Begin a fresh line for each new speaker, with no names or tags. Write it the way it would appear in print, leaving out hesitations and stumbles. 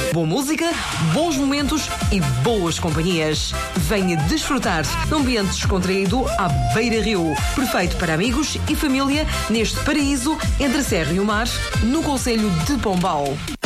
Boa música, bons momentos e boas companhias. Venha desfrutar de um ambiente descontraído à Beira-Rio. Perfeito para amigos e família neste paraíso entre a Serra e o Mar, no concelho de Pombal.